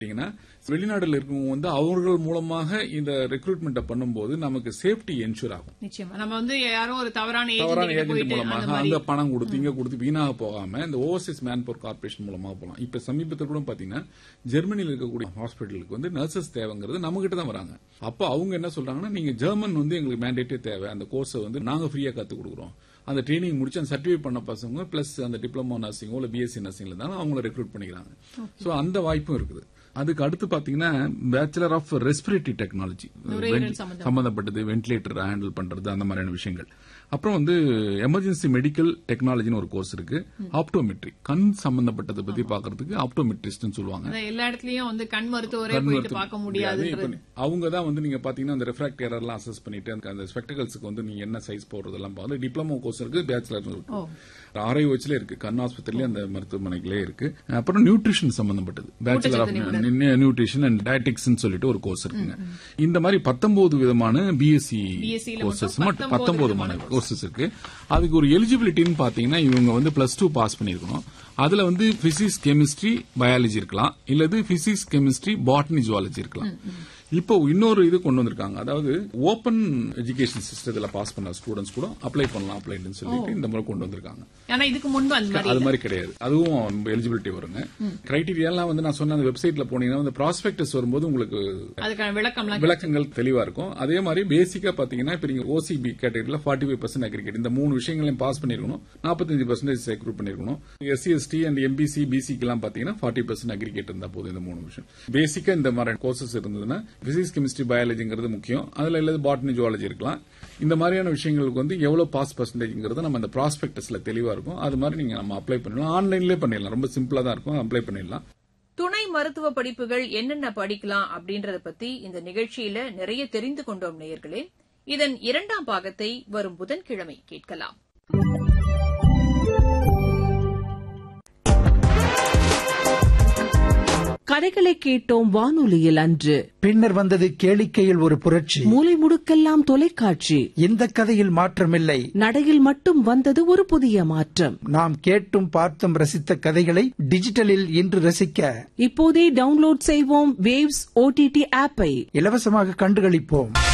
வெளிநாடுல இருக்கவங்க வந்து அவர்கள் மூலமாக இந்த ரெக்ரூட்மெண்ட் பண்ணும்போது நமக்கு சேஃப்டி என்ஷூர் ஆகும். நிச்சயமா நம்ம வந்து யாரும் ஒரு தவறான ஏஜென்ட் மூலமாக அந்த பணம் கொடுத்து இங்க கொடுத்து வீணாக போகாம இந்த ஓவர்சீஸ் மேன் பவர் கார்பரேஷன் மூலமாக போகலாம். இப்ப சமீபத்தில் கூட பாத்தீங்கன்னா ஜெர்மனியில் இருக்கக்கூடிய ஹாஸ்பிட்டலுக்கு வந்து நர்சஸ் தேவைங்கிறது நம்ம கிட்ட தான் வராங்க. அப்ப அவங்க என்ன சொல்றாங்கன்னா, நீங்க ஜெர்மன் வந்து எங்களுக்கு மேண்டேட்டே தேவை, அந்த கோர்ஸை வந்து நாங்க ஃப்ரீயா கத்து கொடுக்குறோம். அந்த ட்ரைனிங் முடிச்சு அந்த சர்டிஃபிகேட் பண்ண பசங்க பிளஸ் அந்த டிப்ளமோ நர்சிங்கோ இல்ல பிஎஸ்சி நர்சிங்ல இருந்தாலும் அவங்கள ரெக்ரூட் பண்ணிக்கிறாங்க. சோ அந்த வாய்ப்பும் இருக்குது. அதுக்கு அடுத்து பாத்தீங்கன்னா பேச்சுலர் ஆஃப் ரெஸ்பிரேட்டரி டெக்னாலஜி சம்பந்தப்பட்டது, வென்டிலேட்டர் ஹேண்டில் பண்றது, அந்த மாதிரியான விஷயங்கள். அப்புறம் வந்து எமர்ஜென்சி மெடிக்கல் டெக்னாலஜின்னு ஒரு கோர்ஸ் இருக்கு. ஆப்டோமெட்ரி, கண் சம்பந்தப்பட்டதை பத்தி பாக்குறதுக்கு ஆப்டோமெட்ரிஸ்ட் சொல்லுவாங்க. எல்லா இடத்துலயும் வந்து கண் மருத்துவரே போயிட்டு பார்க்க முடியாது. அவங்க தான் வந்து நீங்க பாத்தீங்கன்னா அந்த ரெஃப்ராக்ட் எரர் எல்லாம் அசஸ் பண்ணிட்டு அந்த ஸ்பெக்டகல்ஸ்க்கு வந்து நீங்க என்ன சைஸ் போடுறதெல்லாம் பார்த்து டிப்ளமோ கோர்ஸ் இருக்கு, பேச்சுலர் இருக்கு, RIOHல இருக்கு, கண் ஆஸ்பத்திரியில அந்த மருத்துவமனைகளே இருக்கு. அப்புறம் நியூட்ரிஷன் சம்பந்தப்பட்டது bachelor of nutrition and dietetics சொல்லிட்டு ஒரு கோர்ஸ் இருக்குங்க. இந்த மாதிரி 19 விதமான பிஎஸ்சி கோர்சஸ், 19 கோர்சஸ் இருக்கு. அதுக்கு ஒரு எலிஜிபிலிட்டின்னு பாத்தீங்கன்னா இவங்க வந்து +2 பாஸ் பண்ணிருக்கணும். அதுல வந்து பிசிக்ஸ், கெமிஸ்ட்ரி, பயாலஜி இருக்கலாம், இல்லது பிசிக்ஸ், கெமிஸ்ட்ரி, பாட்னி, ஜுவாலஜி இருக்கலாம். இப்போ இன்னொரு இது கொண்டு வந்திருக்காங்க, அதாவது ஓபன் எஜுகேஷன் சிஸ்டத்துல பாஸ் பண்ண ஸ்டூடெண்ட்ஸ் கூட அப்ளை பண்ணலாம் அப்படின்னு சொல்லிட்டு இந்த முறை கொண்டு வந்திருக்காங்க. ஆனா இதுக்கு முன்பு அது மாதிரி கிடையாது. அதுவும் எலிஜிபிலிட்டி வருங்க. கிரைட்டீரியா வந்து நான் சொன்ன அந்த வெப்சைட்ல போனீங்கன்னா அந்த ப்ராஸ்பெக்டஸ் வரும்போது உங்களுக்கு விளக்கங்கள் தெளிவா இருக்கும். அதே மாதிரி பேசிக்கா பாத்தீங்கன்னா இப்ப நீங்க OCB கேட்டகரியில 45% அக்ரிகேட், இந்த 3 விஷயங்களையும் பாஸ் பண்ணிருக்கணும். 45% ரெக்ரூட் பண்ணிருக்கணும். SC ST and MBC BC எல்லாம் பாத்தீங்கன்னா 40% அக்ரிகேட் இருந்தா போதும். இந்த 3 விஷயம் பேசிக்கா இந்த மாதிரி கோர்சஸ் இருந்ததுன்னா பிசிக்ஸ், கெமிஸ்ட்ரி, பயாலஜிங்கிறது முக்கியம். அதுல இல்லது பாட்னி, ஜுவாலஜி இருக்கலாம். இந்த மாதிரியான விஷயங்களுக்கு வந்து எவ்வளவு பாஸ் பர்சன்டேஜ்ங்கிறது நம்ம இந்த ப்ராஸ்பெக்டஸ்ல தெளிவா இருக்கும். அது மாதிரி நீங்க நம்ம அப்ளை பண்ணலாம், ஆன்லைன்லயே பண்ணிடலாம், ரொம்ப சிம்பிளா தான் இருக்கும், அப்ளை பண்ணிடலாம். துணை மருத்துவ படிப்புகள் என்னென்ன படிக்கலாம் அப்படின்றத பத்தி இந்த நிகழ்ச்சியில நிறைய தெரிந்து கொண்டோம் நேயர்களே. இதன் 2ஆம் பாகத்தை வரும் புதன்கிழமை கேட்கலாம். கதைகளை கேட்டோம் வானொலியில் அன்று. பின்னர் வந்தது கேளிக்கையில் ஒரு புரட்சி. மூலை முடுக்கெல்லாம் தொலைக்காட்சி. இந்த கதையில் மாற்றமில்லை, நடையில் மட்டும் வந்தது ஒரு புதிய மாற்றம். நாம் கேட்டும் பார்த்தும் ரசித்த கதைகளை டிஜிட்டலில் இன்று ரசிக்க இப்போதே டவுன்லோட் செய்வோம் வேவ்ஸ் OTT ஆப்பை. இலவசமாக கண்டுகளிப்போம்.